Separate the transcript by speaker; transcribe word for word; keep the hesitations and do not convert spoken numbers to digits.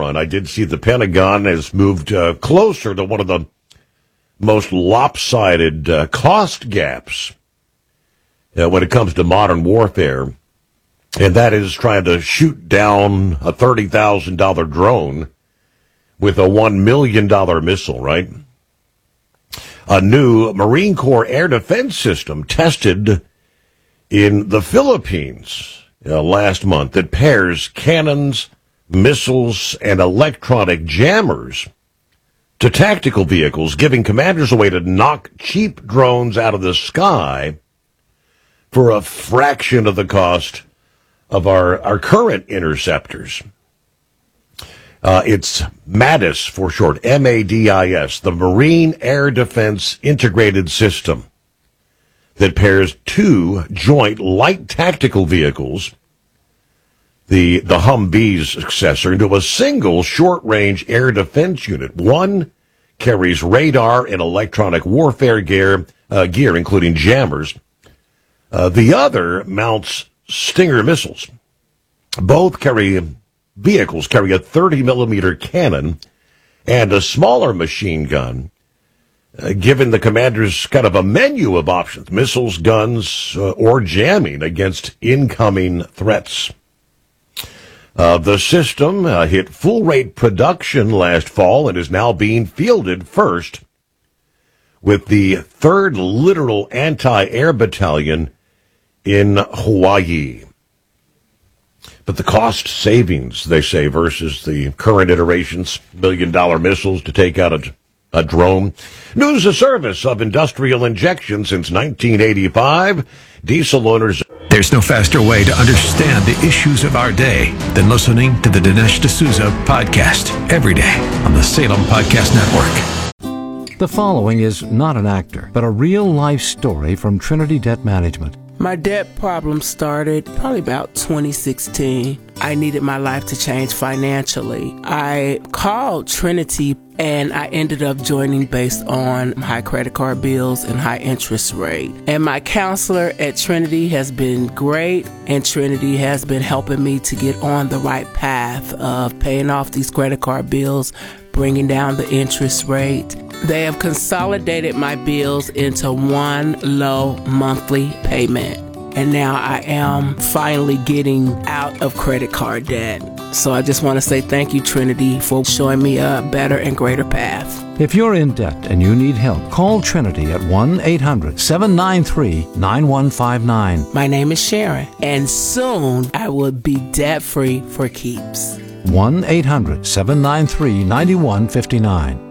Speaker 1: front, I did see the Pentagon has moved uh, closer to one of the most lopsided uh, cost gaps uh, when it comes to modern warfare, and that is trying to shoot down a thirty thousand dollars drone with a one million dollars missile, right? A new Marine Corps air defense system tested in the Philippines uh, last month that pairs cannons, missiles, and electronic jammers to tactical vehicles, giving commanders a way to knock cheap drones out of the sky for a fraction of the cost of our, our current interceptors. Uh, it's MADIS for short, M A D I S, the Marine Air Defense Integrated System that pairs two joint light tactical vehicles, the, the Humvee's successor, into a single short-range air defense unit. One carries radar and electronic warfare gear, uh, gear including jammers. Uh, the other mounts Stinger missiles. Both carry... Vehicles carry a thirty millimeter cannon and a smaller machine gun, uh, giving the commanders kind of a menu of options, missiles, guns, uh, or jamming against incoming threats. Uh, the system uh, hit full-rate production last fall and is now being fielded first with the third Littoral Anti-Air Battalion in Hawaii. But the cost savings, they say, versus the current iterations, million-dollar missiles to take out a, a drone. News a service of industrial injection since nineteen eighty-five. Diesel owners...
Speaker 2: There's no faster way to understand the issues of our day than listening to the Dinesh D'Souza podcast every day on the Salem Podcast Network.
Speaker 3: The following is not an actor, but a real-life story from Trinity Debt Management.
Speaker 4: My debt problem started probably about twenty sixteen. I needed my life to change financially. I called Trinity and I ended up joining based on high credit card bills and high interest rate. And my counselor at Trinity has been great, and Trinity has been helping me to get on the right path of paying off these credit card bills, bringing down the interest rate. They have consolidated my bills into one low monthly payment. And now I am finally getting out of credit card debt. So I just want to say thank you, Trinity, for showing me a better and greater path.
Speaker 3: If you're in debt and you need help, call Trinity at one eight hundred seven nine three nine one five nine.
Speaker 4: My name is Sharon, and soon I will be debt-free for keeps.
Speaker 3: one eight hundred seven nine three nine one five nine.